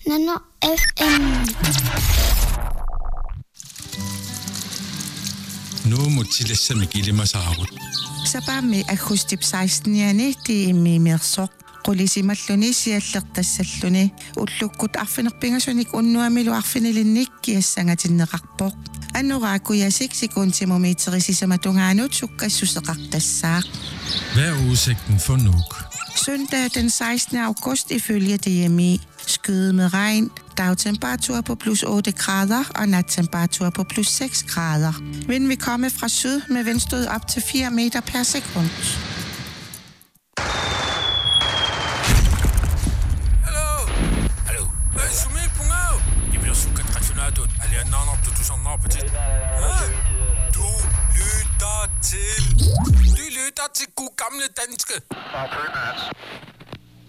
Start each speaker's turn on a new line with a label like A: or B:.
A: Nano FM.
B: Nu må tillæsser killimasaagut.
C: Sapami agustip 16-jani tiimmiimirsooq qulisimalluni siallertassalluni ullukkut arfinerpingasunik unnuamilu arfinilinnik kiassangatinneqarpoq annoraakuyasik sekuntimumiiterisisamatungaanuut sukkassuseqartassaaq.
B: Hvad er udsigten for Nuuk?
C: Søndag den 16. august ifølge DMI. Skyde med regn, dagtemperatur på plus 8 grader og nattemperatur på plus 6 grader. Vind vil komme fra syd med vindstød op til 4 meter per sekund.
D: Hallo. Sumi pungao. Jeg bliver sukket rationatut. Alian nanar tutusan napatit. Du lytter til. Du lytter til god gamle danske.